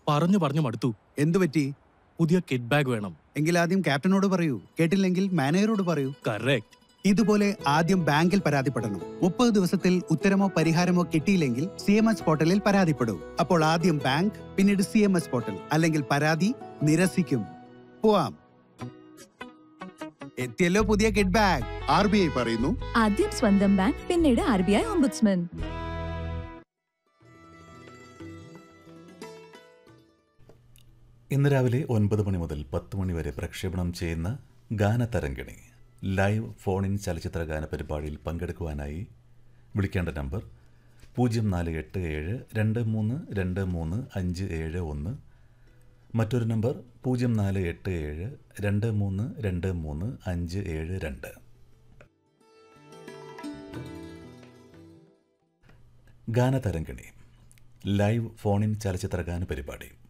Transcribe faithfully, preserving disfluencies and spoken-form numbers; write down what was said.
പറഞ്ഞു പറഞ്ഞു മടുത്തു. എന്തു പറ്റി? പുതിയ കിഡ് ബാഗ് വേണം. എങ്കിൽ ആദ്യം ക്യാപ്റ്റനോട് പറയൂ. കേട്ടില്ലെങ്കിൽ മാനേജറോട് പറയൂ. കറക്റ്റ്. ഇതുപോലെ ആദ്യം ബാങ്കിൽ പരാതിപ്പെടണം. മുപ്പത് ദിവസത്തിൽ ഉത്തരമോ പരിഹാരമോ കിട്ടിയില്ലെങ്കിൽ സി എം എസ് പോർട്ടലിൽ പരാതിപ്പെടൂ. അപ്പോൾ ആദ്യം ബാങ്ക്, പിന്നീട് സി എം എസ് പോർട്ടൽ, അല്ലെങ്കിൽ പരാതി നിരസിക്കും. പോവാം. എത്തിയല്ലോ പുതിയ kid bag. R B I പറയുന്നു, ആദ്യം സ്വന്തം ബാങ്ക്, പിന്നീട് ആർ ബി ഐ ഓംബുഡ്സ്മാൻ. ഇന്ന് രാവിലെ ഒൻപത് മണി മുതൽ പത്ത് മണി വരെ പ്രക്ഷേപണം ചെയ്യുന്ന ഗാനതരംഗിണി ലൈവ് ഫോൺ ഇൻ ചലച്ചിത്ര ഗാന പരിപാടിയിൽ പങ്കെടുക്കുവാനായി വിളിക്കേണ്ട നമ്പർ പൂജ്യം നാല് എട്ട് ഏഴ് രണ്ട് മൂന്ന് രണ്ട് മൂന്ന് അഞ്ച് ഏഴ് ഒന്ന്. മറ്റൊരു നമ്പർ പൂജ്യം നാല് എട്ട് ഏഴ് രണ്ട് മൂന്ന് രണ്ട് മൂന്ന് അഞ്ച് ഏഴ് രണ്ട്. ഗാനതരംഗിണി ലൈവ് ഫോൺ ഇൻ ചലച്ചിത്ര ഗാന പരിപാടി